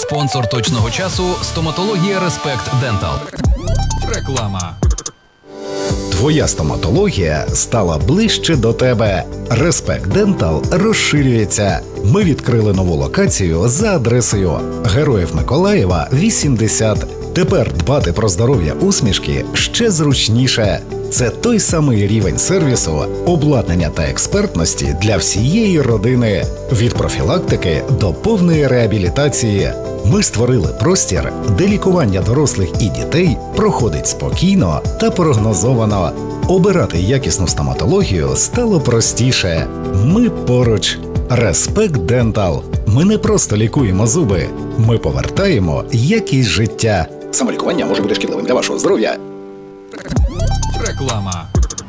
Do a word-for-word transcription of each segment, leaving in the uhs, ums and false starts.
Спонсор точного часу – стоматологія Респект Дентал. Реклама. Твоя стоматологія стала ближче до тебе. Респект Дентал розширюється. Ми відкрили нову локацію за адресою Героїв Миколаєва, вісімдесят. Тепер дбати про здоров'я усмішки ще зручніше. Це той самий рівень сервісу, обладнання та експертності для всієї родини. Від профілактики до повної реабілітації. Ми створили простір, де лікування дорослих і дітей проходить спокійно та прогнозовано. Обирати якісну стоматологію стало простіше. Ми поруч. Респект Дентал. Ми не просто лікуємо зуби. Ми повертаємо якість життя. Самолікування може бути шкідливим для вашого здоров'я. Реклама.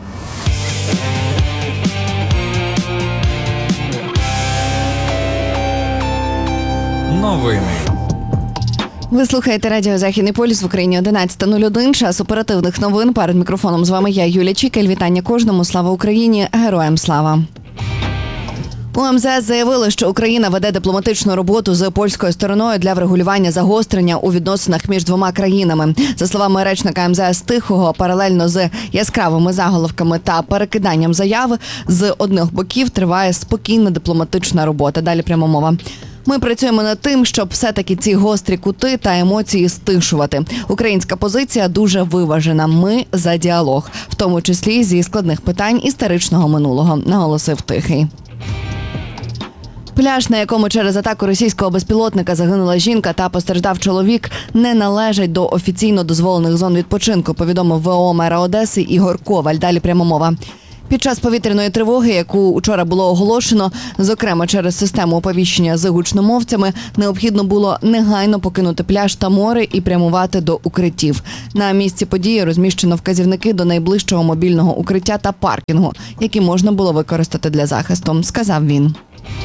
Новини. Ви слухаєте радіо «Західний полюс» в Україні одинадцята нуль один. Час оперативних новин. Перед мікрофоном з вами я, Юлія Чікель. Вітання кожному. Слава Україні! Героям слава! У ем зе ес заявили, що Україна веде дипломатичну роботу з польською стороною для врегулювання загострення у відносинах між двома країнами. За словами речника ем зе ес Тихого, паралельно з яскравими заголовками та перекиданням заяви, з одних боків триває спокійна дипломатична робота. Далі пряма мова. Ми працюємо над тим, щоб все-таки ці гострі кути та емоції стишувати. Українська позиція дуже виважена. Ми за діалог, в тому числі зі складних питань історичного минулого, наголосив Тихий. Пляж, на якому через атаку російського безпілотника загинула жінка та постраждав чоловік, не належать до офіційно дозволених зон відпочинку, повідомив ве о мера Одеси Ігор Коваль. Далі пряма мова. Під час повітряної тривоги, яку учора було оголошено, зокрема через систему оповіщення з гучномовцями, необхідно було негайно покинути пляж та море і прямувати до укриттів. На місці події розміщено вказівники до найближчого мобільного укриття та паркінгу, які можна було використати для захисту, сказав він.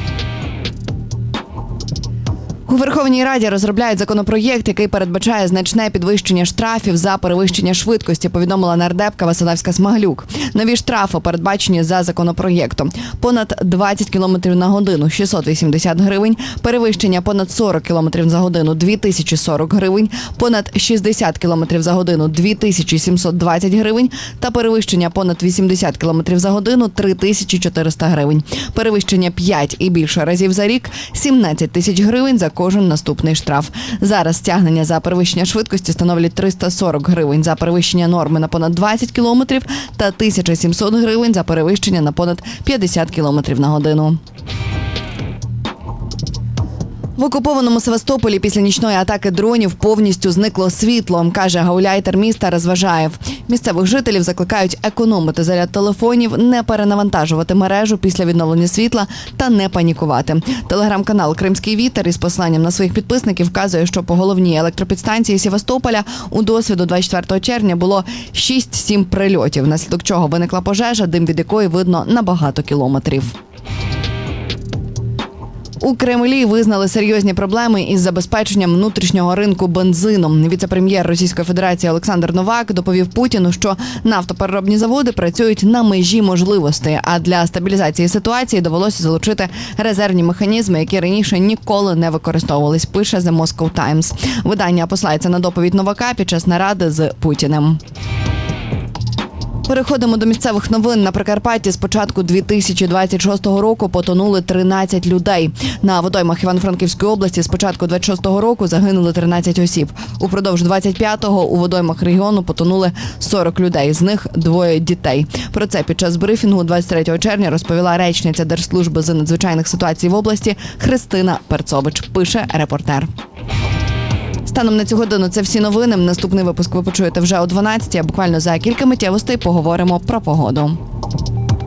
У Верховній Раді розробляють законопроєкт, який передбачає значне підвищення штрафів за перевищення швидкості, повідомила нардепка Василевська-Смаглюк. Нові штрафи передбачені за законопроєктом. Понад двадцять кілометрів на годину – шістсот вісімдесят гривень, перевищення понад сорок кілометрів за годину – дві тисячі сорок гривень, понад шістдесят кілометрів за годину – дві тисячі сімсот двадцять гривень та перевищення понад вісімдесят кілометрів за годину – три тисячі чотириста гривень. Перевищення п'ять і більше разів за рік – сімнадцять тисяч гривень за кожен наступний штраф. Зараз стягнення за перевищення швидкості становлять триста сорок гривень за перевищення норми на понад двадцять кілометрів та тисяча сімсот гривень за перевищення на понад п'ятдесят кілометрів на годину. В окупованому Севастополі після нічної атаки дронів повністю зникло світло, каже гауляйтер міста Розважаєв. Місцевих жителів закликають економити заряд телефонів, не перенавантажувати мережу після відновлення світла та не панікувати. Телеграм-канал «Кримський вітер» із посланням на своїх підписників вказує, що по головній електропідстанції Севастополя у досвіду двадцять четвертого червня було шість-сім прильотів, внаслідок чого виникла пожежа, дим від якої видно на багато кілометрів. У Кремлі визнали серйозні проблеми із забезпеченням внутрішнього ринку бензином. Віце-прем'єр Російської Федерації Олександр Новак доповів Путіну, що нафтопереробні заводи працюють на межі можливостей, а для стабілізації ситуації довелося залучити резервні механізми, які раніше ніколи не використовувались, пише The Moscow Times. Видання посилається на доповідь Новака під час наради з Путіним. Переходимо до місцевих новин. На Прикарпатті з початку дві тисячі двадцять шостого року потонули тринадцять людей. На водоймах Івано-Франківської області з початку двадцять шостого року загинули тринадцять осіб. Упродовж двадцять п'ятого у водоймах регіону потонули сорок людей, з них двоє дітей. Про це під час брифінгу двадцять третього червня розповіла речниця Держслужби з надзвичайних ситуацій в області Христина Перцович, пише репортер. Станом на цю годину це всі новини. Наступний випуск ви почуєте вже о дванадцятій, а буквально за кілька миттєвостей поговоримо про погоду.